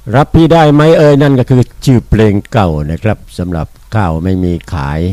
รับพี่ได้ไหมนั่นก็คือชื่อเพลงเก่านะครับสำหรับข้าวไม่มีขาย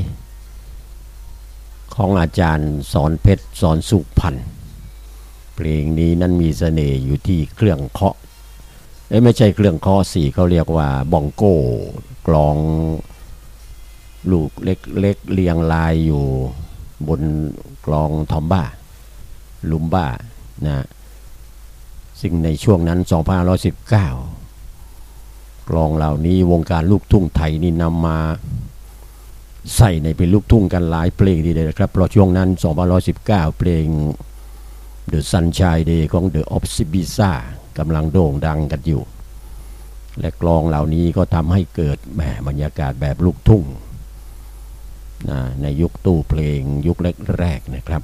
ของอาจารย์สอนเพชรสอนสุพรรณเพลงนี้นั้นมีเสน่ห์อยู่ที่เครื่องเคาะไม่ใช่เครื่องเคาะสี่เขาเรียกว่าบองโก้กลองลูกเล็กๆเรียงรายอยู่บนกลองทอมบ้าลุมบ้านะซึ่งในช่วงนั้น2519กลองเหล่านี้วงการลูกทุ่งไทยนี่นำมาใส่ในเป็นลูกทุ่งกันหลายเพลงทีเดียวครับเพราะช่วงนั้น2519เพลง The Sunshine Day ของ The Opsibisa กำลังโด่งดังกันอยู่และกลองเหล่านี้ก็ทำให้เกิดบรรยากาศแบบลูกทุ่งในยุคตู้เพลงยุคแรกๆนะครับ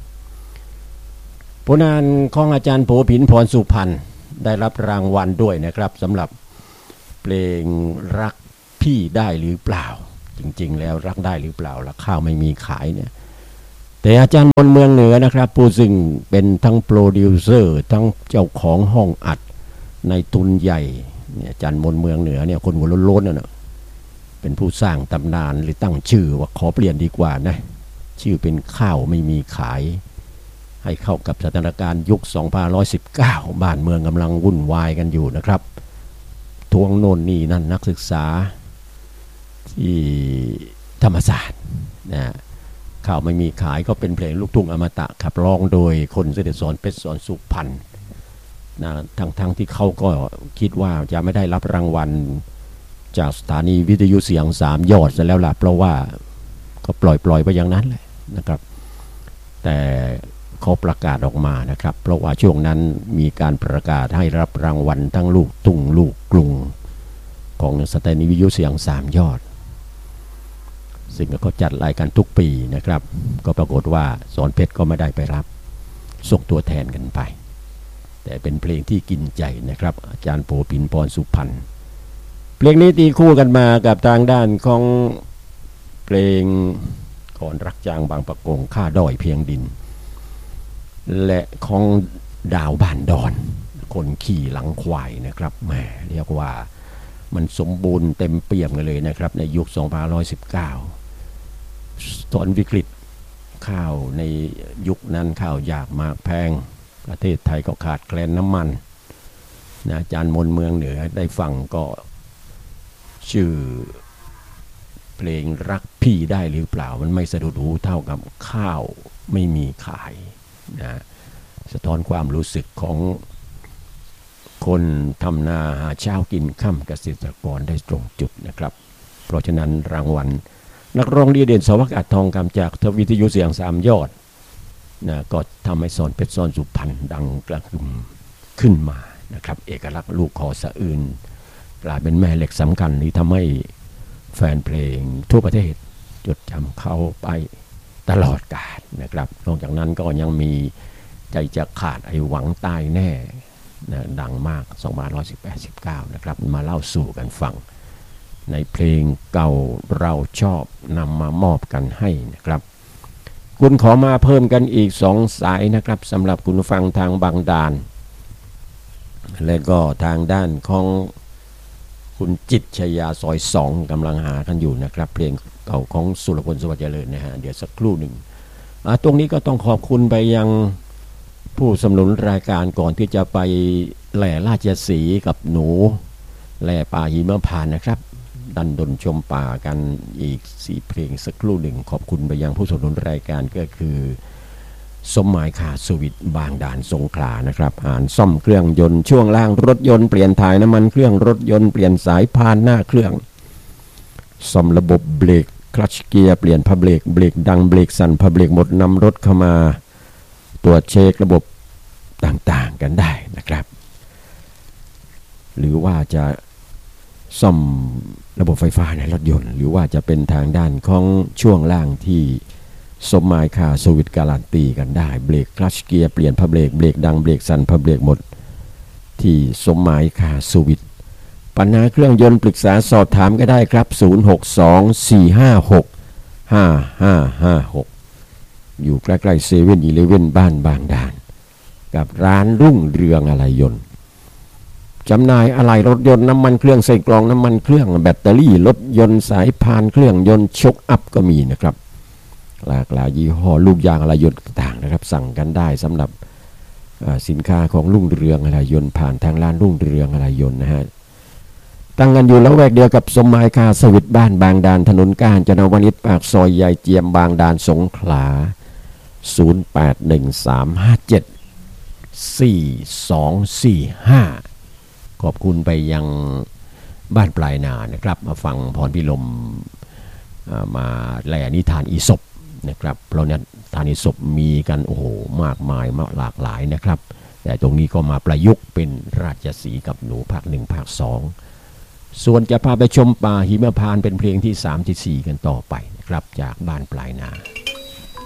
ผลงานของอาจารย์โผผินพรสุพรรณได้รับรางวัลด้วยนะครับสำหรับเพลงรักพี่ได้หรือเปล่าจริงๆแล้วรักได้หรือเปล่าล่ะข้าวไม่มีขายเนี่ยแต่อาจารย์มนเมืองเหนือนะครับผู้ซึ่งเป็นทั้งโปรดิวเซอร์ทั้งเจ้าของห้องอัดในทุนใหญ่เนี่ยอาจารย์มนเมืองเหนือเนี่ยคนหัวโล้นๆน่ะเป็นผู้สร้างตำนานหรือตั้งชื่อว่าขอเปลี่ยนดีกว่านะชื่อเป็นข้าวไม่มีขายให้เข้ากับสถานการณ์ยุค2519บ้านเมืองกำลังวุ่นวายกันอยู่นะครับทวงโน่นนี่นั่นนักศึกษาที่ธรรมศาสตร์นะข่าวไม่มีขายก็เป็นเพลงลูกทุ่งอมตะขับร้องโดยคนเสด็จสอนเพชรสอนสุพรรณนะทั้งที่เขาก็คิดว่าจะไม่ได้รับรางวัลจากสถานีวิทยุเสียง3ยอดซะแล้วล่ะเพราะว่าก็ปล่อยไปอย่างนั้นแหละนะครับแต่เขาประกาศออกมานะครับเพราะว่าช่วงนั้นมีการประกาศให้รับรางวัลทั้งลูกทุ่งลูกกรุงของสถานีวิทยุเสียง3ยอดซึ่งเขาจัดรายการทุกปีนะครับก็ปรากฏว่าสอนเพชรก็ไม่ได้ไปรับส่งตัวแทนกันไปแต่เป็นเพลงที่กินใจนะครับอาจารย์โผผินพรสุพรรณเพลงนี้ตีคู่กันมากับทางด้านของเพลงก่อนรักจางบางประกงข้าด้อยเพียงดินและของดาวบ้านดอนคนขี่หลังควายนะครับแหมเรียกว่ามันสมบูรณ์เต็มเปี่ยมกันเลยนะครับในยุค2519ตอนวิกฤตข้าวในยุคนั้นข้าวยากมากแพงประเทศไทยก็ขาดแคลนน้ำมันนะอาจารย์มนเมืองเหนือได้ฟังก็ชื่อเพลงรักพี่ได้หรือเปล่ามันไม่สะดุดหูเท่ากับข้าวไม่มีขายนะสะท้อนความรู้สึกของคนทำนาหาเช้ากินค่ำเกษตรกรได้ตรงจุดนะครับเพราะฉะนั้นรางวัลนักร้องดีเด่นสวัสดิ์อัดทองคำจากวิทยุเสียง3ยอดนะก็ทำให้สอนเพชรสอนสุพรรณดังกระหึ่มขึ้นมานะครับเอกลักษณ์ลูกคอสะอื่นกลายเป็นแม่เหล็กสำคัญที่ทำให้แฟนเพลงทั่วประเทศจดจำเขาไปตลอดกาลนะครับนอกจากนั้นก็ยังมีใจจะขาดไอ้หวังตายแน่นะดังมาก2519นะครับมาเล่าสู่กันฟังในเพลงเก่าเราชอบนำมามอบกันให้นะครับคุณขอมาเพิ่มกันอีก2สายนะครับสำหรับคุณฟังทางบางดานและก็ทางด้านของคุณจิตชยาซอย2กำลังหากันอยู่นะครับเพลงเก่าของสุรพลสวัสดิ์เจริญนะฮะเดี๋ยวสักครู่หนึ่งตรงนี้ก็ต้องขอบคุณไปยังผู้สนับสนุนรายการก่อนที่จะไปแหล่ราชสีห์กับหนูแหล่ป่าหิมพานต์นะครับดันดนชมป่ากันอีก4เพลงสักครู่หนึ่งขอบคุณไปยังผู้สนับสนุนรายการก็คือสมหมายขาสวิตบางด่านสงขลานะครับอ่านซ่อมเครื่องยนต์ช่วงล่างรถยนต์เปลี่ยนถ่ายน้ำมันเครื่องรถยนต์เปลี่ยนสายพานหน้าเครื่องซ่อมระบบเบรกคลัตช์เกียร์เปลี่ยนผ้าเบรกดังเบรกสั่นผ้าเบรกหมดนำรถเข้ามาตรวจเช็คระบบต่างๆกันได้นะครับหรือว่าจะซ่อมระบบไฟฟ้าในรถยนต์หรือว่าจะเป็นทางด้านของช่วงล่างที่สมหมายค่าสวิตการันตีกันได้เบรกคลัตช์เกียร์เปลี่ยนผ้าเบรกดังเบรกสั่นผ้าเบรกหมดที่สมหมายค่าสวิตปัญหาเครื่องยนต์ปรึกษาสอบถามก็ได้ครับ0624565556อยู่ใกล้ๆเซเว่นอีเลฟเว่นบ้านบางด่านกับร้านรุ่งเรืองอะไหล่ยนต์จำหน่ายอะไหล่รถยนต์น้ำมันเครื่องใส่กล่องน้ำมันเครื่องแบตเตอรี่รถยนต์สายพานเครื่องยนต์ช็อคอัพก็มีนะครับหลากหลายยี่ห้อลูกยางอะไหล่ยนต์ต่างๆนะครับสั่งกันได้สำหรับสินค้าของรุ่งเรืองอะไหล่ยนต์ผ่านทางร้านรุ่งเรืองอะไหล่ยนต์นะฮะตั้งกันอยู่แล้วแวกเดียวกับสมหมายคาสวิตบ้านบางดานถนนกาญจนวนิชปากซอยใหญ่เจียมบางดานสงขลา0813574245ขอบคุณไปยังบ้านปลายนานะครับมาฟังพรพิลมมาแลนิทานอีสปนะครับเพราะนั้นทานอีสปมีกันโอ้โหมากมายหลากหลายนะครับแต่ตรงนี้ก็มาประยุกต์เป็นราชสีห์กับหนูภาค1ภาค2ส่วนจะพาไปชมป่าหิมพานต์เป็นเพลงที่3ที่4กันต่อไปนะครับจากบ้านปลายนา